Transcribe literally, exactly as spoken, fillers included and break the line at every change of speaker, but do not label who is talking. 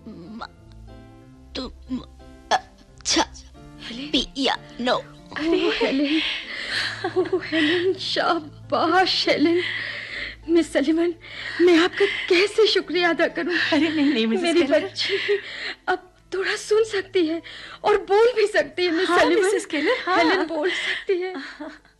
तुम अच्छा पियानो।
ओह हेलेन, ओह हेलेन, शाबाश हेलेन। मिस सलीवन, मैं आपका कैसे शुक्रिया अदा करूं?
अरे नहीं नहीं मिसेस
मेरी
केलर,
बच्ची अब थोड़ा सुन सकती है और बोल भी सकती है। मिस
हाँ,
सलीवन,
मिसेस केलर, हाँ।
हेलेन बोल सकती है।